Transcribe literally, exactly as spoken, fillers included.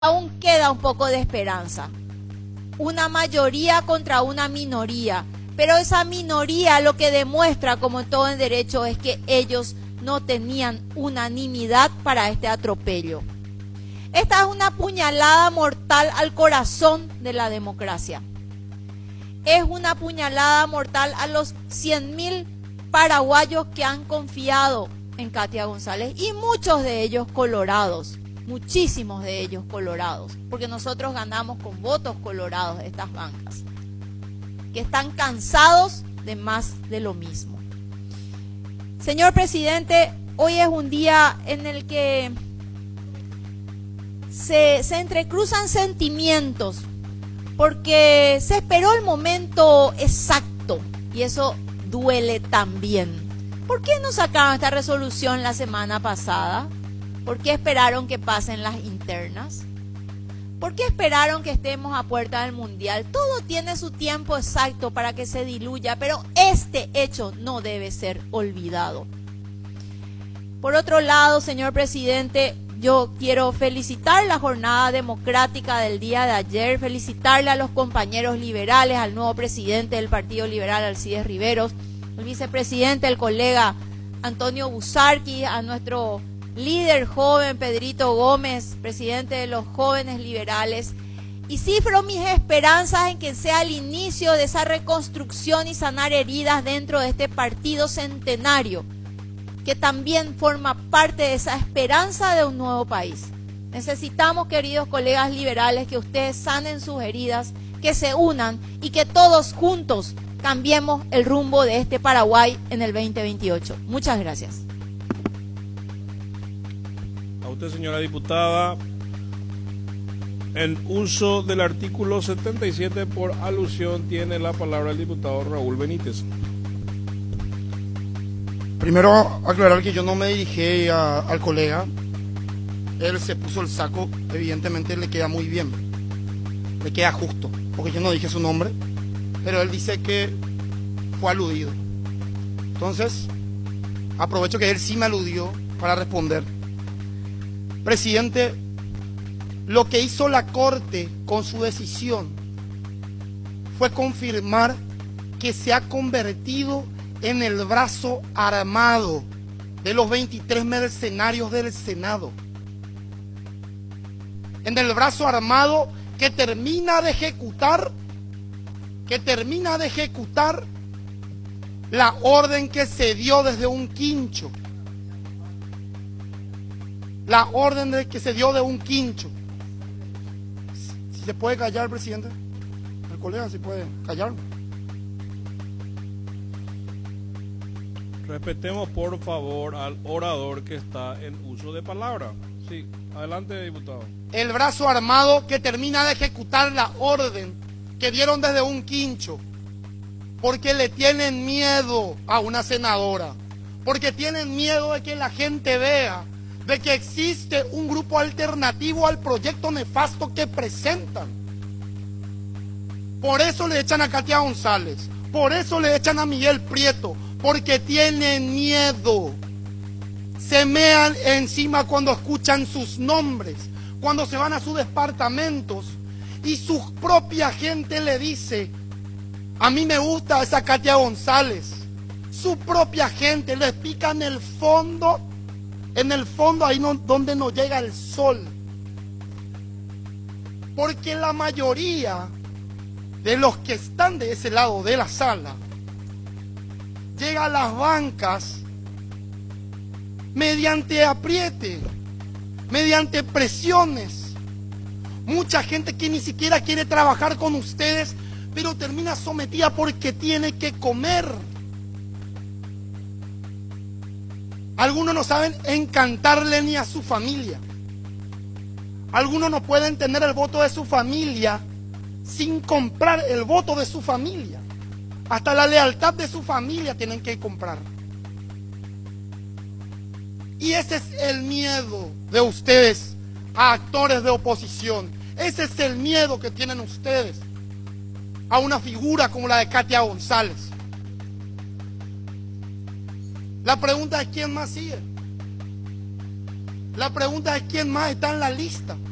aún queda un poco de esperanza. Una mayoría contra una minoría, pero esa minoría lo que demuestra, como todo en derecho, es que ellos no tenían unanimidad para este atropello. Esta es una puñalada mortal al corazón de la democracia. Es una puñalada mortal a los cien mil paraguayos que han confiado en Katia González, y muchos de ellos colorados, muchísimos de ellos colorados, porque nosotros ganamos con votos colorados de estas bancas, que están cansados de más de lo mismo. Señor presidente, hoy es un día en el que se, se entrecruzan sentimientos, porque se esperó el momento exacto, y eso duele también. ¿Por qué no sacaron esta resolución la semana pasada? ¿Por qué esperaron que pasen las internas? ¿Por qué esperaron que estemos a puerta del Mundial? Todo tiene su tiempo exacto para que se diluya, pero este hecho no debe ser olvidado. Por otro lado, señor presidente, yo quiero felicitar la jornada democrática del día de ayer, felicitarle a los compañeros liberales, al nuevo presidente del Partido Liberal, Alcides Riveros, al vicepresidente, el colega Antonio Busarqui, a nuestro líder joven Pedrito Gómez, presidente de los jóvenes liberales, y cifro mis esperanzas en que sea el inicio de esa reconstrucción y sanar heridas dentro de este partido centenario, que también forma parte de esa esperanza de un nuevo país. Necesitamos, queridos colegas liberales, que ustedes sanen sus heridas, que se unan y que todos juntos cambiemos el rumbo de este Paraguay en el veinte veintiocho. Muchas gracias. A usted, señora diputada, en uso del artículo setenta y siete por alusión tiene la palabra el diputado Raúl Benítez. Primero aclarar que yo no me dirigí a, al colega. Él se puso el saco, evidentemente le queda muy bien, le queda justo, porque yo no dije su nombre, pero él dice que fue aludido. Entonces, aprovecho que él sí me aludió para responder. Presidente, lo que hizo la Corte con su decisión fue confirmar que se ha convertido en el brazo armado de los veintitrés mercenarios del Senado. En el brazo armado que termina de ejecutar, que termina de ejecutar la orden que se dio desde un quincho. La orden de que se dio de un quincho. Si se puede callar, presidente. El colega si puede callar. Respetemos por favor al orador que está en uso de palabra. Sí, adelante, diputado. El brazo armado que termina de ejecutar la orden que dieron desde un quincho, porque le tienen miedo a una senadora, porque tienen miedo de que la gente vea de que existe un grupo alternativo al proyecto nefasto que presentan. Por eso le echan a Katia González, por eso le echan a Miguel Prieto, porque tienen miedo. Se mean encima cuando escuchan sus nombres, cuando se van a sus departamentos y su propia gente le dice: a mí me gusta esa Katia González. Su propia gente les pica en el fondo, en el fondo ahí no, donde no llega el sol. Porque la mayoría de los que están de ese lado de la sala llega a las bancas mediante apriete, mediante presiones. Mucha gente que ni siquiera quiere trabajar con ustedes, pero termina sometida porque tiene que comer. Algunos no saben encantarle ni a su familia. Algunos no pueden tener el voto de su familia sin comprar el voto de su familia. Hasta la lealtad de su familia tienen que comprar. Y ese es el miedo de ustedes a actores de oposición. Ese es el miedo que tienen ustedes a una figura como la de Katia González. La pregunta es quién más sigue. La pregunta es quién más está en la lista.